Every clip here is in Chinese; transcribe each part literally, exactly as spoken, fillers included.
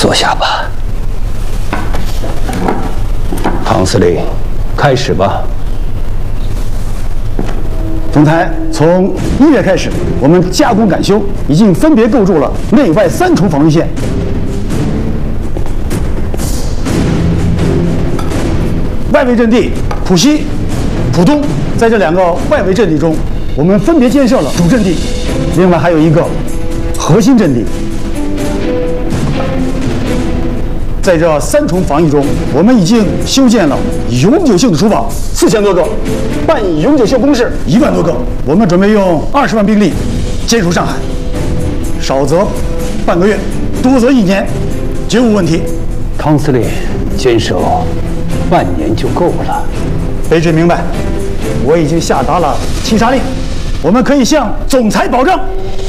坐下吧。唐司令，开始吧。 总裁，从一月开始，我们加工赶修，已经分别构筑了内外三重防御线。外围阵地浦西、浦东，在这两个外围阵地中，我们分别建设了主阵地，另外还有一个核心阵地。在这三重防御中，我们已经修建了永久性的厨房四千多个，半永久性工事一万多个。我们准备用二十万兵力坚守上海，少则半个月，多则一年，绝无问题。 汤司令，坚守半年就够了。 北辰明白，我已经下达了七杀令，我们可以向总裁保证，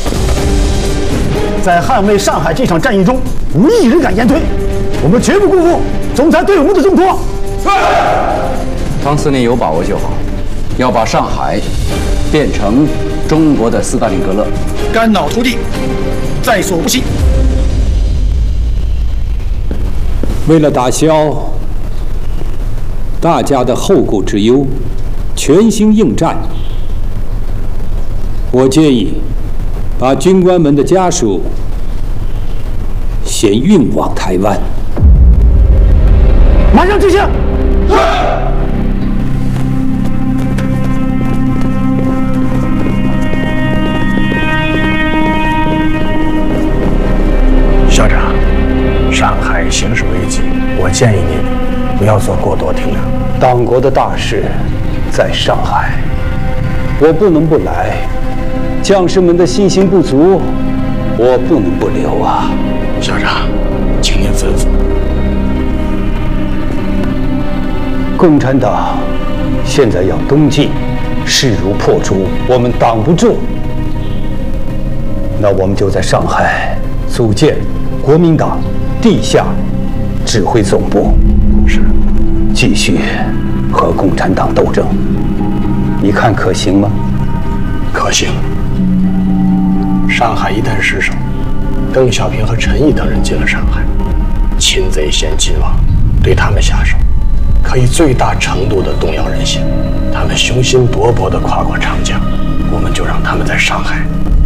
在捍卫上海这场战役中，无一人敢言退。我们绝不辜负总裁对我们的重托。 汤司令有把握就好，要把上海变成中国的斯大林格勒， 肝脑涂地，在所不惜。 为了打消大家的后顾之忧，全心应战，我建议把军官们的家属先运往台湾。 马上执行。是。 校长，上海形势危急，我建议您不要做过多停留。 党国的大事在上海，我不能不来。将士们的信心不足，我不能不留啊。 校长，请您吩咐。 共产党现在要东进，势如破竹，我们挡不住。那我们就在上海组建国民党地下指挥总部， 是， 继续和共产党斗争。你看可行吗？ 可行。上海一旦失守，邓小平和陈毅等人进了上海，擒贼先擒王，对他们下手，可以最大程度地动摇人心。他们雄心勃勃地跨过长江，我们就让他们在上海